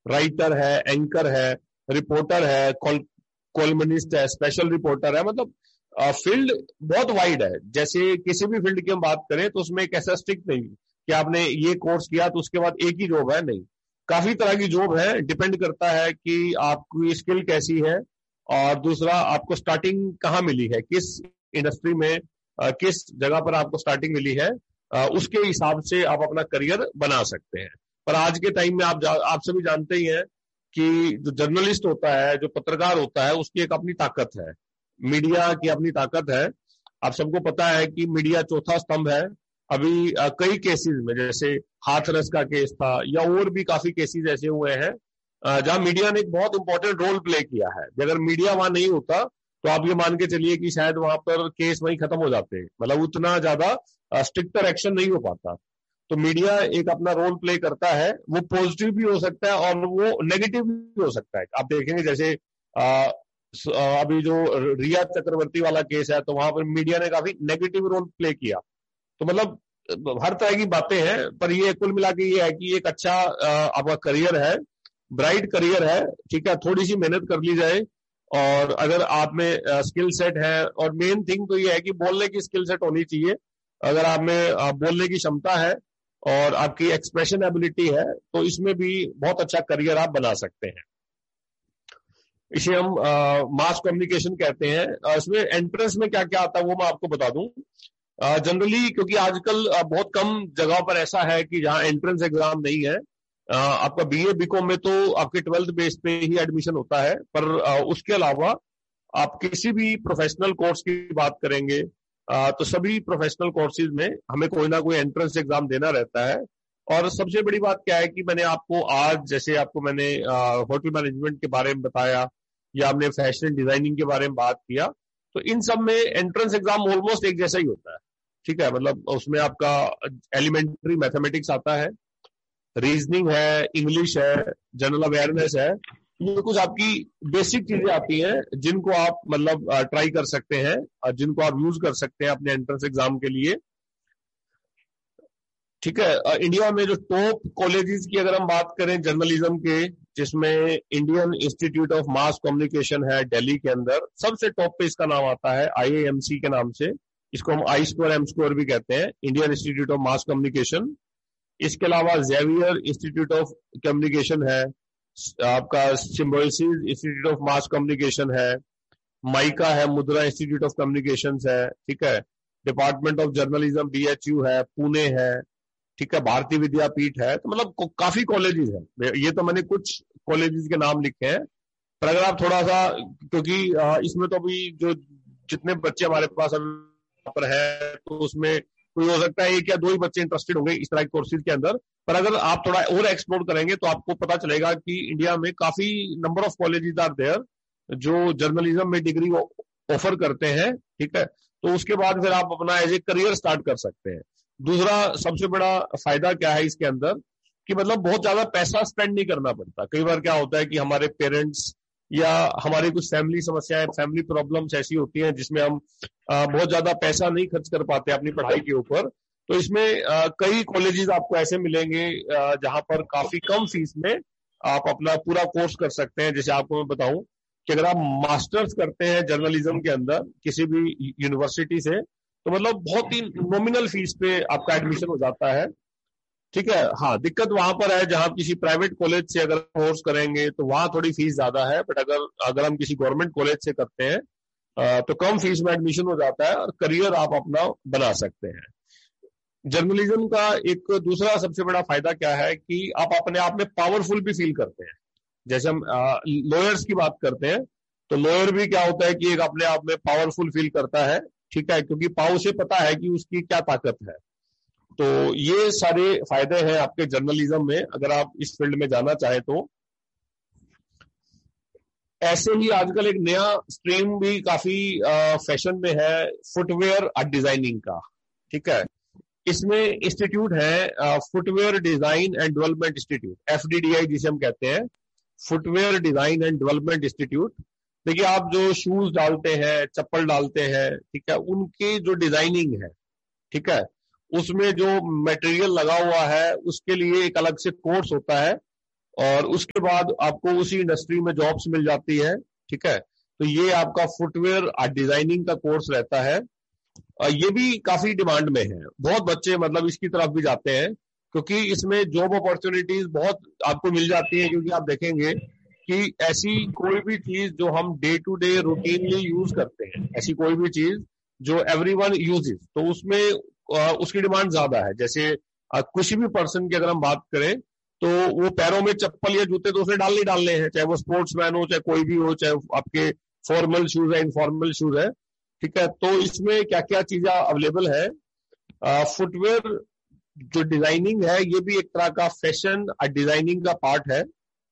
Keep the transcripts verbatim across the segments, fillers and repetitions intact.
Writer है, anchor है, reporter है, कॉलमनिस्ट है, स्पेशल रिपोर्टर है। मतलब फील्ड बहुत वाइड है। जैसे किसी भी फील्ड की हम बात करें तो उसमें एक ऐसा स्ट्रिक्ट नहीं कि आपने ये कोर्स किया तो उसके बाद एक ही जॉब है, नहीं, काफी तरह की जॉब है। डिपेंड करता है कि आपकी स्किल कैसी है, और दूसरा आपको स्टार्टिंग कहाँ मिली है, किस इंडस्ट्री में, किस जगह पर आपको स्टार्टिंग मिली है, उसके हिसाब से आप अपना करियर बना सकते हैं। पर आज के टाइम में आप आप सभी जानते ही हैं कि जो जर्नलिस्ट होता है, जो पत्रकार होता है, उसकी एक अपनी ताकत है, मीडिया की अपनी ताकत है। आप सबको पता है कि मीडिया चौथा स्तंभ है। अभी आ, कई केसेस में, जैसे हाथरस का केस था या और भी काफी केसेस ऐसे हुए हैं जहां मीडिया ने एक बहुत इंपॉर्टेंट रोल प्ले किया है। अगर मीडिया वहां नहीं होता तो आप ये मान के चलिए कि शायद वहां पर केस वहीं खत्म हो जाते हैं, मतलब उतना ज्यादा स्ट्रिक्टर एक्शन नहीं हो पाता। तो मीडिया एक अपना रोल प्ले करता है, वो पॉजिटिव भी हो सकता है और वो नेगेटिव भी हो सकता है। आप देखेंगे जैसे आ, अभी जो रिया चक्रवर्ती वाला केस है, तो वहां पर मीडिया ने काफी नेगेटिव रोल प्ले किया। तो मतलब हर तरह की बातें हैं, पर ये कुल मिला के ये है कि एक अच्छा आपका करियर है, ब्राइट करियर है, ठीक है। थोड़ी सी मेहनत कर ली जाए, और अगर आप में स्किल सेट है, और मेन थिंग तो ये है कि बोलने की स्किल सेट होनी चाहिए। अगर आप में बोलने की क्षमता है और आपकी एक्सप्रेशन एबिलिटी है, तो इसमें भी बहुत अच्छा करियर आप बना सकते हैं। इसे हम मास कम्युनिकेशन कहते हैं। इसमें एंट्रेंस में क्या क्या आता है वो मैं आपको बता दूं। जनरली uh, क्योंकि आजकल uh, बहुत कम जगह पर ऐसा है कि जहां एंट्रेंस एग्जाम नहीं है। uh, आपका बीए बीकॉम में तो आपके ट्वेल्थ बेस पे ही एडमिशन होता है, पर uh, उसके अलावा आप किसी भी प्रोफेशनल कोर्स की बात करेंगे uh, तो सभी प्रोफेशनल कोर्सेज में हमें कोई ना कोई एंट्रेंस एग्जाम देना रहता है। और सबसे बड़ी बात क्या है कि मैंने आपको आज, जैसे आपको मैंने होटल uh, मैनेजमेंट के बारे में बताया, या आपने फैशन डिजाइनिंग के बारे में बात किया, तो इन सब में एंट्रेंस एग्जाम ऑलमोस्ट एक जैसा ही होता है, ठीक है। मतलब उसमें आपका एलिमेंट्री मैथमेटिक्स आता है, रीजनिंग है, इंग्लिश है, जनरल अवेयरनेस है। ये कुछ आपकी बेसिक चीजें आती हैं जिनको आप मतलब ट्राई कर सकते हैं और जिनको आप यूज कर सकते हैं अपने एंट्रेंस एग्जाम के लिए, ठीक है। इंडिया में जो टॉप कॉलेजेस की अगर हम बात करें जर्नलिज्म के, जिसमें Indian institute of mass communication है दिल्ली के अंदर, सबसे टॉप पे इसका नाम आता है आई ए एम सी के नाम से। इसको हम आई स्क्वायर एम स्क्वायर भी कहते हैं, Indian institute of mass communication. इसके अलावा जेवियर इंस्टीट्यूट ऑफ कम्युनिकेशन है, आपका Symbiosis institute of mass communication है, माइका है, मुद्रा इंस्टीट्यूट ऑफ कम्युनिकेशन है, ठीक है। Department of journalism B H U है, पुणे है, ठीक है। भारतीय विद्यापीठ है। तो मतलब काफी कॉलेजेस हैं। ये तो मैंने कुछ कॉलेजेस के नाम लिखे हैं, पर अगर आप थोड़ा सा, क्योंकि इसमें तो अभी जो जितने बच्चे हमारे पास पर है, तो उसमें कोई हो सकता है एक या दो ही बच्चे इंटरेस्टेड होंगे इस तरह के कोर्सेज के अंदर। पर अगर आप थोड़ा और एक्सप्लोर करेंगे तो आपको पता चलेगा कि इंडिया में काफी number of colleges are there जो जर्नलिज्म में डिग्री ऑफर करते हैं, ठीक है। तो उसके बाद फिर आप अपना एज ए करियर स्टार्ट कर सकते हैं। दूसरा सबसे बड़ा फायदा क्या है इसके अंदर, कि मतलब बहुत ज्यादा पैसा स्पेंड नहीं करना पड़ता। कई बार क्या होता है कि हमारे पेरेंट्स या हमारी कुछ फैमिली समस्याएं, फैमिली प्रॉब्लम्स ऐसी होती हैं जिसमें हम आ, बहुत ज्यादा पैसा नहीं खर्च कर पाते अपनी पढ़ाई के ऊपर। तो इसमें आ, कई कॉलेजेस आपको ऐसे मिलेंगे जहां पर काफी कम फीस में आप अपना पूरा कोर्स कर सकते हैं। जैसे आपको मैं बताऊं कि अगर आप मास्टर्स करते हैं जर्नलिज्म के अंदर किसी भी यूनिवर्सिटी से, तो मतलब बहुत ही नॉमिनल फीस पे आपका एडमिशन हो जाता है, ठीक है। हाँ, दिक्कत वहां पर है जहां किसी प्राइवेट कॉलेज से अगर कोर्स करेंगे तो वहां थोड़ी फीस ज्यादा है, बट अगर अगर हम किसी गवर्नमेंट कॉलेज से करते हैं तो कम फीस में एडमिशन हो जाता है और करियर आप अपना बना सकते हैं। जर्नलिज्म का एक दूसरा सबसे बड़ा फायदा क्या है कि आप अपने आप में पावरफुल भी फील करते हैं। जैसे हम लॉयर्स की बात करते हैं, तो लॉयर भी क्या होता है कि एक अपने आप में पावरफुल फील करता है, ठीक है, क्योंकि पाव से पता है कि उसकी क्या ताकत है। तो ये सारे फायदे हैं आपके जर्नलिज्म में अगर आप इस फील्ड में जाना चाहें तो। ऐसे ही आजकल एक नया स्ट्रीम भी काफी फैशन में है, फुटवेयर डिजाइनिंग का, ठीक है। इसमें इंस्टीट्यूट है footwear design and development institute, F D D I जिसे हम कहते हैं, footwear design and development institute. देखिए, आप जो शूज डालते हैं, चप्पल डालते हैं, ठीक है, उनकी जो डिजाइनिंग है, ठीक है, उसमें जो मटेरियल लगा हुआ है उसके लिए एक अलग से कोर्स होता है, और उसके बाद आपको उसी इंडस्ट्री में जॉब्स मिल जाती है, ठीक है। तो ये आपका फुटवेयर डिजाइनिंग का कोर्स रहता है। ये भी काफी डिमांड में है, बहुत बच्चे मतलब इसकी तरफ भी जाते हैं, क्योंकि इसमें जॉब अपॉर्चुनिटीज बहुत आपको मिल जाती है। क्योंकि आप देखेंगे कि ऐसी कोई भी चीज जो हम day to day routinely use करते हैं, ऐसी कोई भी चीज जो एवरीवन यूजेस, तो उसमें उसकी डिमांड ज्यादा है। जैसे किसी भी पर्सन की अगर हम बात करें तो वो पैरों में चप्पल या जूते तो उसे डालने ही डालने हैं, चाहे वो स्पोर्ट्समैन हो, चाहे कोई भी हो, चाहे आपके फॉर्मल शूज है, इनफॉर्मल शूज है, ठीक है। तो इसमें क्या क्या चीजें अवेलेबल है। फुटवेयर जो डिजाइनिंग है ये भी एक तरह का फैशन डिजाइनिंग का पार्ट है,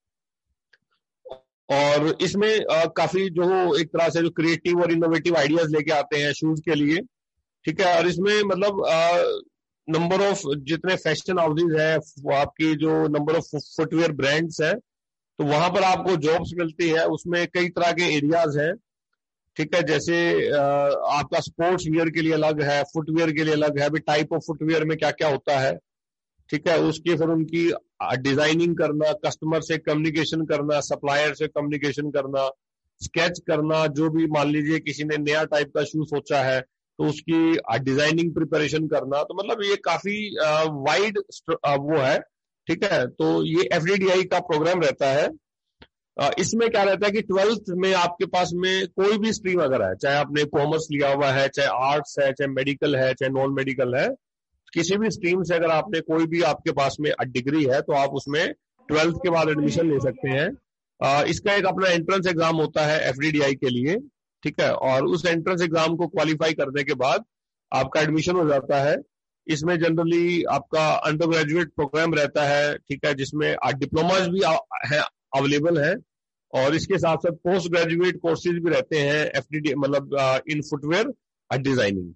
और इसमें आ, काफी जो एक तरह से जो क्रिएटिव और इनोवेटिव आइडियाज लेके आते हैं शूज के लिए, ठीक है। और इसमें मतलब नंबर ऑफ जितने फैशन हाउसेज है, आपकी जो नंबर ऑफ फुटवेयर ब्रांड्स है, तो वहां पर आपको जॉब्स मिलती है। उसमें कई तरह के एरियाज हैं, ठीक है। जैसे आ, आपका स्पोर्ट्स वियर के लिए अलग है, फुटवेयर के लिए अलग है, टाइप ऑफ फुटवेयर में क्या क्या होता है, ठीक है। उसकी फिर उनकी डिजाइनिंग करना, कस्टमर से कम्युनिकेशन करना, सप्लायर से कम्युनिकेशन करना, स्केच करना, जो भी मान लीजिए किसी ने नया टाइप का शू सोचा है तो उसकी डिजाइनिंग प्रिपरेशन करना। तो मतलब ये काफी वाइड वो है, ठीक है। तो ये एफडीडीआई का प्रोग्राम रहता है। इसमें क्या रहता है कि ट्वेल्थ में आपके पास में कोई भी स्ट्रीम अगर है, चाहे आपने कॉमर्स लिया हुआ है, चाहे आर्ट्स है, चाहे मेडिकल है, चाहे नॉन मेडिकल है, किसी भी स्ट्रीम से अगर आपने कोई भी आपके पास में डिग्री है तो आप उसमें ट्वेल्थ के बाद एडमिशन ले सकते हैं। आ, इसका एक अपना एंट्रेंस एग्जाम होता है एफडीडीआई के लिए, ठीक है। और उस एंट्रेंस एग्जाम को क्वालिफाई करने के बाद आपका एडमिशन हो जाता है। इसमें जनरली आपका अंडर ग्रेजुएट प्रोग्राम रहता है, ठीक है, जिसमें डिप्लोमाज भी है अवेलेबल है, और इसके साथ साथ पोस्ट ग्रेजुएट कोर्सेज भी रहते हैं एफडीडी मतलब इन फुटवेयर डिजाइनिंग।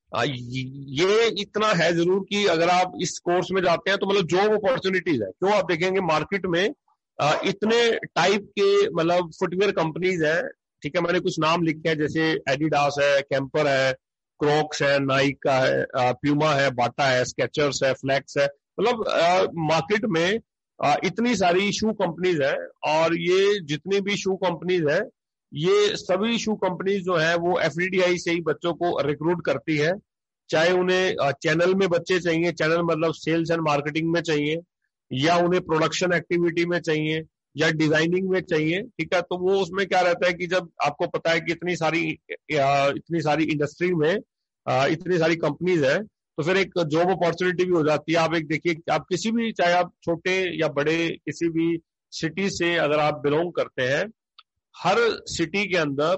ये इतना है जरूर कि अगर आप इस कोर्स में जाते हैं तो मतलब जॉब अपॉर्चुनिटीज है। क्यों, आप देखेंगे मार्केट में इतने टाइप के मतलब फुटवेयर कंपनीज है, ठीक है। मैंने कुछ नाम लिखे हैं, जैसे एडिडास है, कैंपर है, क्रॉक्स है, नाइक का है, प्यूमा है, बाटा है, स्केचर्स है, फ्लैक्स है। मतलब मार्केट में आ, इतनी सारी शू कंपनीज है, और ये जितनी भी शू कंपनीज है, ये सभी शू कंपनीज जो है वो एफडीडीआई से ही बच्चों को रिक्रूट करती है। चाहे उन्हें चैनल में बच्चे चाहिए, चैनल मतलब सेल्स एंड मार्केटिंग में चाहिए, या उन्हें प्रोडक्शन एक्टिविटी में चाहिए, या डिजाइनिंग में चाहिए, ठीक है। तो वो उसमें क्या रहता है कि जब आपको पता है कि इतनी सारी इतनी सारी इंडस्ट्री में इतनी सारी कंपनीज है, तो फिर एक जॉब अपॉर्चुनिटी भी हो जाती है। आप एक देखिए, आप किसी भी, चाहे आप छोटे या बड़े किसी भी सिटी से अगर आप बिलोंग करते हैं, हर सिटी के अंदर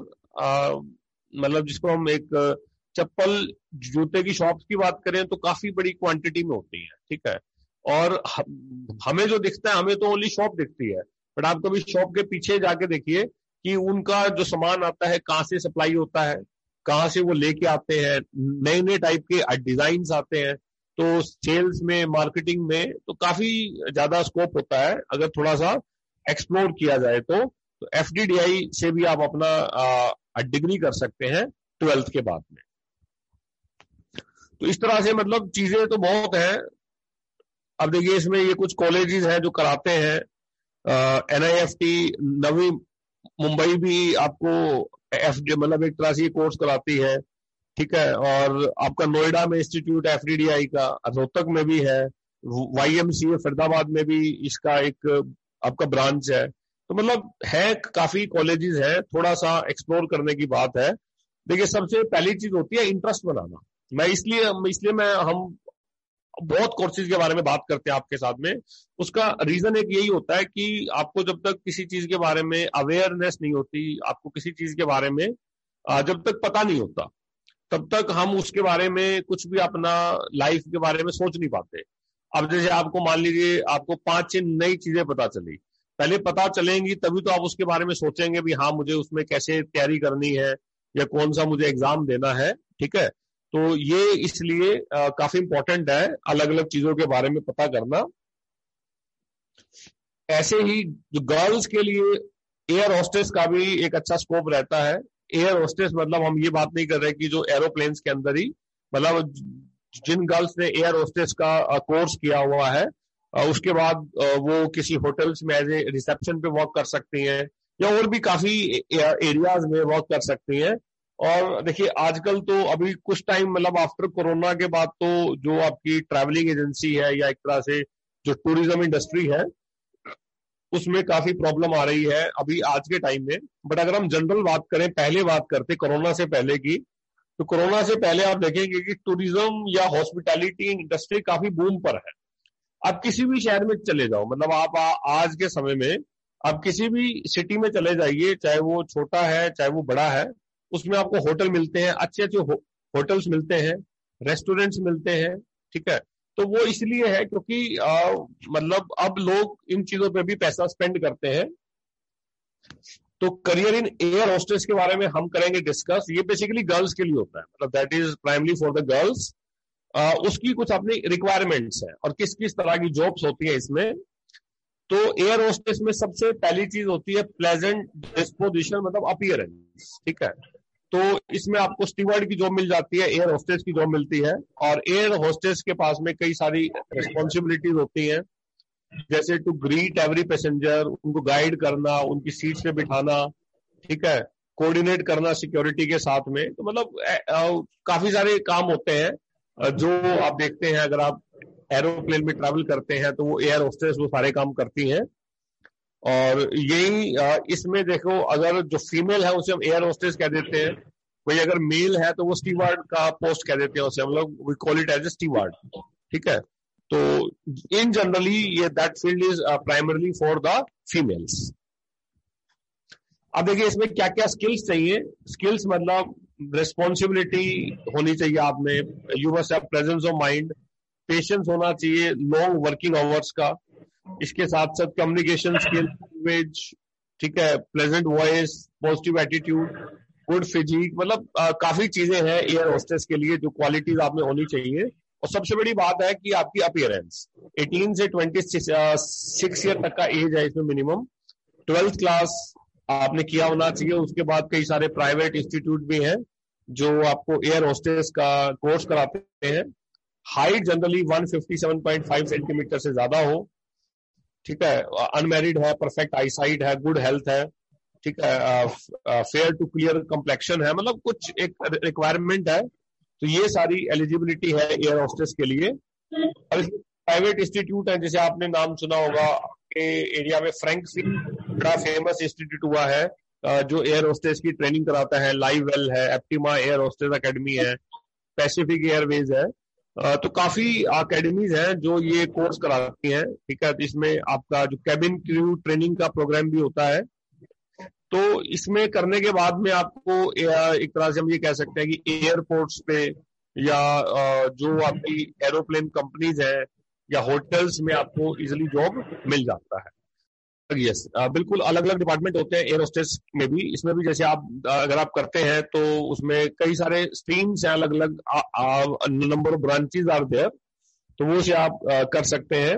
मतलब जिसको हम एक चप्पल जूते की शॉप की बात करें तो काफी बड़ी क्वांटिटी में होती है, ठीक है। और हमें जो दिखता है, हमें तो ओनली शॉप दिखती है, बट आप कभी शॉप के पीछे जाके देखिए कि उनका जो सामान आता है कहाँ से सप्लाई होता है, कहाँ से वो लेके आते हैं, नए नए टाइप के डिजाइन आते हैं। तो सेल्स में, मार्केटिंग में तो काफी ज्यादा स्कोप होता है अगर थोड़ा सा एक्सप्लोर किया जाए तो। तो एफडीडीआई से भी आप अपना डिग्री कर सकते हैं ट्वेल्थ के बाद में। तो इस तरह से मतलब चीजें तो बहुत हैं। अब देखिए इसमें ये कुछ कॉलेजेस हैं जो कराते हैं, एनआईएफटी नवी मुंबई भी आपको एफ मतलब एक तरह से कोर्स कराती है, ठीक है। और आपका नोएडा में इंस्टीट्यूट एफडीडीआई का, रोहतक में भी है, वाईएमसीए फरीदाबाद में भी इसका एक आपका ब्रांच है। तो मतलब है, काफी कॉलेजेस है, थोड़ा सा एक्सप्लोर करने की बात है। देखिए सबसे पहली चीज होती है इंटरेस्ट बनाना। मैं इसलिए इसलिए मैं हम बहुत कोर्सेज के बारे में बात करते हैं आपके साथ में। उसका रीजन एक यही होता है कि आपको जब तक किसी चीज के बारे में अवेयरनेस नहीं होती, आपको किसी चीज के बारे में जब तक पता नहीं होता, तब तक हम उसके बारे में कुछ भी अपना लाइफ के बारे में सोच नहीं पाते। अब जैसे आपको मान लीजिए आपको पांच छह नई चीजें पता चली, पहले पता चलेंगी तभी तो आप उसके बारे में सोचेंगे भी हाँ मुझे उसमें कैसे तैयारी करनी है या कौन सा मुझे एग्जाम देना है, ठीक है। तो ये इसलिए आ, काफी इंपॉर्टेंट है अलग अलग चीजों के बारे में पता करना। ऐसे ही जो गर्ल्स के लिए एयर होस्टेस का भी एक अच्छा स्कोप रहता है। एयर होस्टेस मतलब हम ये बात नहीं कर रहे कि जो एरोप्लेन्स के अंदर ही, मतलब जिन गर्ल्स ने एयर होस्टेस का कोर्स किया हुआ है उसके बाद वो किसी होटल्स में एज ए रिसेप्शन पे वर्क कर सकती हैं, या और भी काफी एरियाज में वर्क कर सकती हैं। और देखिए आजकल तो अभी कुछ टाइम मतलब आफ्टर कोरोना के बाद तो जो आपकी ट्रैवलिंग एजेंसी है या एक तरह से जो टूरिज्म इंडस्ट्री है उसमें काफी प्रॉब्लम आ रही है अभी आज के टाइम में। बट अगर हम जनरल बात करें, पहले बात करते कोरोना से पहले की, तो कोरोना से पहले आप देखेंगे कि टूरिज्म या हॉस्पिटैलिटी इंडस्ट्री काफी बूम पर है। आप किसी भी शहर में चले जाओ, मतलब आप आ, आज के समय में आप किसी भी सिटी में चले जाइए, चाहे वो छोटा है चाहे वो बड़ा है, उसमें आपको होटल मिलते हैं, अच्छे अच्छे हो, होटल्स मिलते हैं, रेस्टोरेंट्स मिलते हैं, ठीक है। तो वो इसलिए है क्योंकि आ, मतलब अब लोग इन चीजों पे भी पैसा स्पेंड करते हैं। तो करियर इन एयर होस्टेस के बारे में हम करेंगे डिस्कस। ये बेसिकली गर्ल्स के लिए होता है, मतलब that is primary for the girls. उसकी कुछ अपनी रिक्वायरमेंट्स है और किस किस तरह की जॉब्स होती है इसमें। तो एयर होस्टेस में सबसे पहली चीज होती है प्लेजेंट डिस्पोजिशन, मतलब अपीयरेंस, ठीक है। तो इसमें आपको स्टीवर्ड की जॉब मिल जाती है, एयर होस्टेस की जॉब मिलती है, और एयर होस्टेस के पास में कई सारी रिस्पॉन्सिबिलिटीज होती हैं, जैसे टू ग्रीट एवरी पैसेंजर, उनको गाइड करना, उनकी सीट पे बिठाना, ठीक है, कोऑर्डिनेट करना सिक्योरिटी के साथ में। तो मतलब काफी सारे काम होते हैं जो आप देखते हैं, अगर आप एरोप्लेन में ट्रैवल करते हैं तो वो एयर होस्टेस वो सारे काम करती हैं। और यही इसमें देखो, अगर जो फीमेल है उसे हम एयर होस्टेस कह देते हैं, वही अगर मेल है तो वो स्टीवार्ड का पोस्ट कह देते हैं उसे हम लोग, we call it as a steward, ठीक है। तो इन जनरली ये that field is primarily for the females. अब देखिए इसमें क्या क्या स्किल्स चाहिए। स्किल्स मतलब रिस्पॉन्सिबिलिटी होनी चाहिए आप में, you must have presence of mind, patience होना चाहिए, लॉन्ग वर्किंग आवर्स का, इसके साथ साथ कम्युनिकेशन स्किल, लैंग्वेज, ठीक है, pleasant voice, positive attitude, good physique, मतलब आ, काफी चीजें हैं एयर होस्टेस के लिए जो क्वालिटीज आप में होनी चाहिए। और सबसे बड़ी बात है कि आपकी अपीयरेंस, अठारह से छब्बीस ईयर तक का एज है इसमें मिनिमम, ट्वेल्थ क्लास आपने किया होना चाहिए। उसके बाद कई सारे प्राइवेट इंस्टीट्यूट भी हैं जो आपको एयर होस्टेस का कोर्स कराते हैं। हाइट जनरली एक सौ सत्तावन पॉइंट पाँच सेंटीमीटर से ज्यादा हो, ठीक है, अनमैरिड है, परफेक्ट आईसाइट है, गुड हेल्थ है, ठीक है, फेयर टू क्लियर कम्प्लेक्शन है, मतलब कुछ एक रिक्वायरमेंट है। तो ये सारी एलिजिबिलिटी है एयर होस्टेस के लिए। और प्राइवेट इंस्टीट्यूट है, जैसे आपने नाम सुना होगा के एरिया में, फ्रैंकफिन बड़ा फेमस इंस्टीट्यूट हुआ है जो एयर होस्टेस की ट्रेनिंग कराता है, लाइववेल है, एप्टिमा एयर होस्टेस अकेडमी है, पैसिफिक एयरवेज है। तो काफी अकेडमीज हैं जो ये कोर्स कराती हैं, ठीक है। तो इसमें आपका जो कैबिन क्रू ट्रेनिंग का प्रोग्राम भी होता है। तो इसमें करने के बाद में आपको एक तरह से हम ये कह सकते हैं कि एयरपोर्ट्स पे या जो आपकी एरोप्लेन कंपनीज है या होटल्स में आपको इजिली जॉब मिल जाता है। यस yes, बिल्कुल अलग अलग डिपार्टमेंट होते हैं एयर होस्टेस में भी। इसमें भी जैसे आप अगर आप करते हैं तो उसमें कई सारे स्ट्रीम्स हैं, अलग अलग number of branches are there, तो वो से आप आ, कर सकते हैं,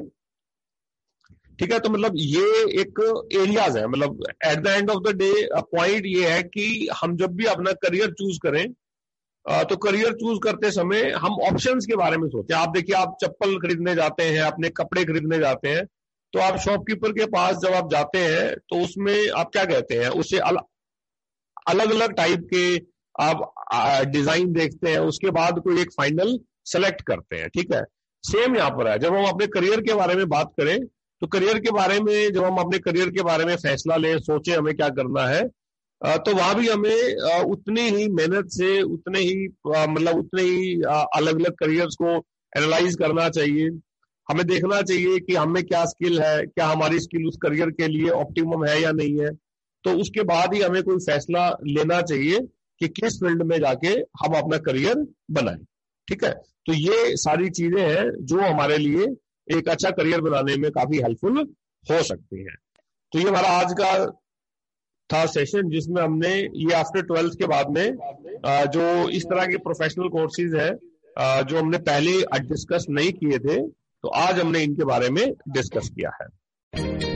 ठीक है। तो मतलब ये एक एरियाज है, मतलब at the end of the day point ये है कि हम जब भी अपना करियर चूज करें आ, तो करियर चूज करते समय हम ऑप्शंस के बारे में सोचें। आप देखिए, आप चप्पल खरीदने जाते हैं, अपने कपड़े खरीदने जाते हैं, तो आप शॉपकीपर के पास जब आप जाते हैं तो उसमें आप क्या कहते हैं, उससे अल, अलग अलग टाइप के आप डिजाइन देखते हैं, उसके बाद कोई एक फाइनल सेलेक्ट करते हैं, ठीक है। सेम यहाँ पर है, जब हम अपने करियर के बारे में बात करें तो करियर के बारे में जब हम अपने करियर के बारे में फैसला लें, सोचें हमें क्या करना है, तो वहां भी हमें उतनी ही मेहनत से, उतने ही मतलब उतने ही अलग अलग करियर्स को एनालाइज करना चाहिए। हमें देखना चाहिए कि हमें क्या स्किल है, क्या हमारी स्किल उस करियर के लिए ऑप्टिमम है या नहीं है। तो उसके बाद ही हमें कोई फैसला लेना चाहिए कि किस फील्ड में जाके हम अपना करियर बनाएं, ठीक है। तो ये सारी चीजें हैं जो हमारे लिए एक अच्छा करियर बनाने में काफी हेल्पफुल हो सकती हैं। तो ये हमारा आज का था सेशन, जिसमें हमने ये आफ्टर ट्वेल्थ के बाद में जो इस तरह के प्रोफेशनल कोर्सेज हैं जो हमने पहले डिस्कस नहीं किए थे, तो आज हमने इनके बारे में डिस्कस किया है।